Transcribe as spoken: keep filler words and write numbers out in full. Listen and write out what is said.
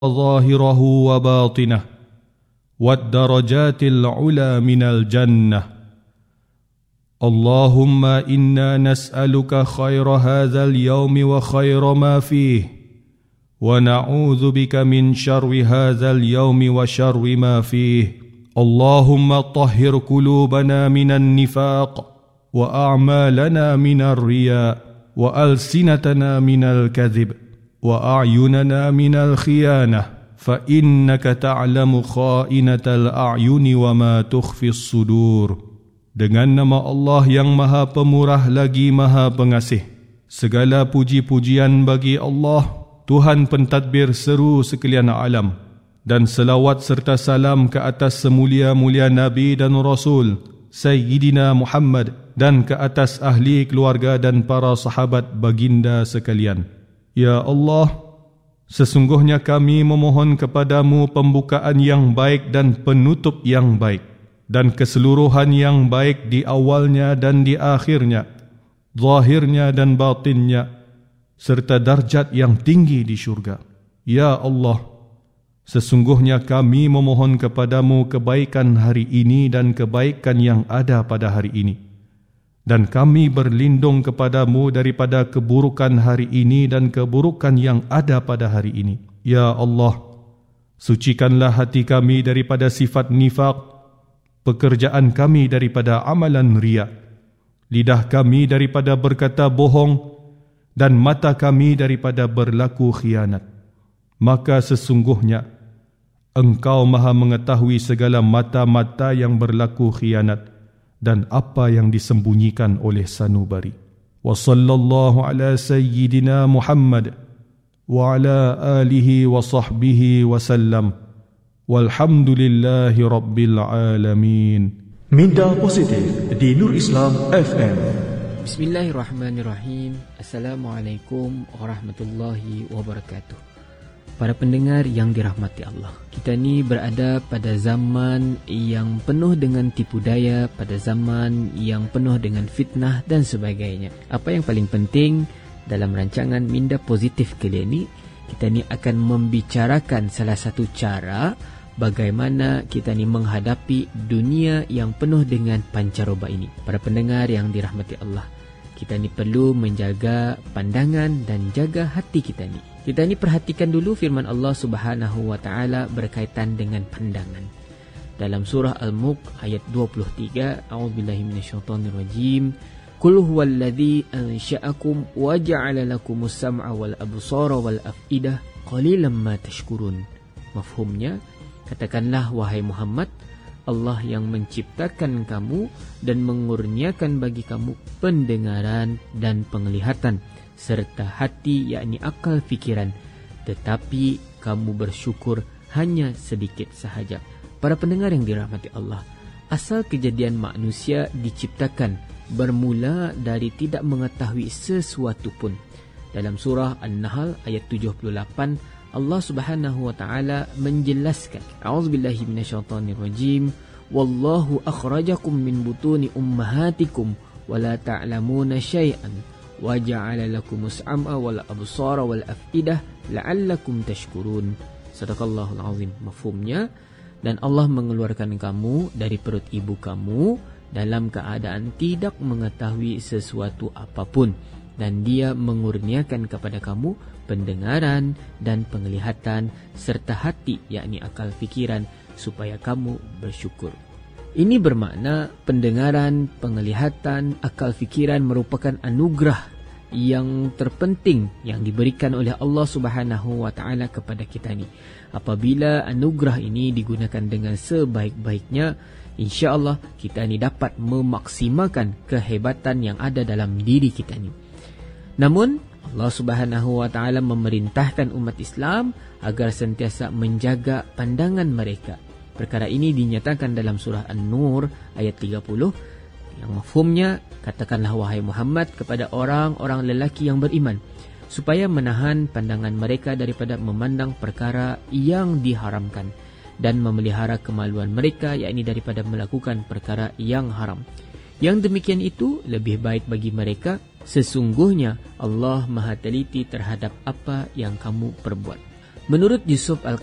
ظاهره وباطنه والدرجات العلى من الجنة. اللهم إنا نسألك خير هذا اليوم وخير ما فيه، ونعوذ بك من شر هذا اليوم وشر ما فيه. اللهم طهر قلوبنا من النفاق، وأعمالنا من الرياء، وألسنتنا من الكذب، وأعيننا من الخيانة، فإنك تعلم خائنة الأعين وما تخفي الصدور. Dengan nama Allah yang Maha Pemurah lagi Maha Pengasih. Segala puji-pujian bagi Allah, Tuhan pentadbir seru sekalian alam, dan selawat serta salam ke atas semulia-mulia Nabi dan Rasul Sayyidina Muhammad, dan ke atas ahli keluarga dan para sahabat baginda sekalian. Ya Allah, sesungguhnya kami memohon kepadamu pembukaan yang baik dan penutup yang baik, dan keseluruhan yang baik di awalnya dan di akhirnya, zahirnya dan batinnya, serta darjat yang tinggi di syurga. Ya Allah, sesungguhnya kami memohon kepadamu kebaikan hari ini dan kebaikan yang ada pada hari ini, dan kami berlindung kepadamu daripada keburukan hari ini dan keburukan yang ada pada hari ini. Ya Allah, sucikanlah hati kami daripada sifat nifaq, pekerjaan kami daripada amalan riya, lidah kami daripada berkata bohong, dan mata kami daripada berlaku khianat. Maka sesungguhnya Engkau Maha mengetahui segala mata-mata yang berlaku khianat dan apa yang disembunyikan oleh sanubari. Wa sallallahu ala sayyidina Muhammad wa ala alihi wa sahbihi wa sallam. Walhamdulillahi Rabbil Alamin. Minda Positif di Nur Islam F M. Bismillahirrahmanirrahim. Assalamualaikum warahmatullahi wabarakatuh. Para pendengar yang dirahmati Allah, kita ni berada pada zaman yang penuh dengan tipu daya, pada zaman yang penuh dengan fitnah dan sebagainya. Apa yang paling penting dalam rancangan Minda Positif kali ini, kita ni akan membicarakan salah satu cara bagaimana kita ni menghadapi dunia yang penuh dengan pancaroba ini. Para pendengar yang dirahmati Allah, kita ni perlu menjaga pandangan dan jaga hati kita ni. Kita ni perhatikan dulu firman Allah Subhanahu wa taala berkaitan dengan pandangan. Dalam surah Al-Mulk ayat dua puluh tiga, a'udzubillahi minasyaitonirrajim. Qul huwallazi ansha'akum wa ja'ala lakumus sam'a wal absara wal af'idah qalilan ma tashkurun. Mafhumnya, katakanlah wahai Muhammad, Allah yang menciptakan kamu dan mengurniakan bagi kamu pendengaran dan penglihatan serta hati, yakni akal fikiran, tetapi kamu bersyukur hanya sedikit sahaja. Para pendengar yang dirahmati Allah, asal kejadian manusia diciptakan bermula dari tidak mengetahui sesuatu pun. Dalam surah An-Nahl ayat tujuh puluh lapan, Allah Subhanahu wa taala menjelaskan, a'udzubillahi minasyaitonirrajim, wallahu akhrajakum min butuni ummahatikum wa la ta'lamuna syai'an wa ja'ala lakumus sam'a wal absara wal af'idah la'allakum tashkurun. Sadaqallahul azim. Mafhumnya, dan Allah mengeluarkan kamu dari perut ibu kamu dalam keadaan tidak mengetahui sesuatu apapun, dan Dia mengurniakan kepada kamu pendengaran dan penglihatan serta hati, yakni akal fikiran, supaya kamu bersyukur. Ini bermakna pendengaran, penglihatan, akal fikiran merupakan anugerah yang terpenting yang diberikan oleh Allah Subhanahu wa taala kepada kita ni. Apabila anugerah ini digunakan dengan sebaik-baiknya, insya-Allah kita ni dapat memaksimalkan kehebatan yang ada dalam diri kita ni. Namun Allah Subhanahu wa taala memerintahkan umat Islam agar sentiasa menjaga pandangan mereka. Perkara ini dinyatakan dalam surah An-Nur ayat tiga puluh, yang mafhumnya, katakanlah wahai Muhammad kepada orang-orang lelaki yang beriman, supaya menahan pandangan mereka daripada memandang perkara yang diharamkan, dan memelihara kemaluan mereka, yakni daripada melakukan perkara yang haram. Yang demikian itu lebih baik bagi mereka. Sesungguhnya Allah Maha teliti terhadap apa yang kamu perbuat. Menurut Yusuf Al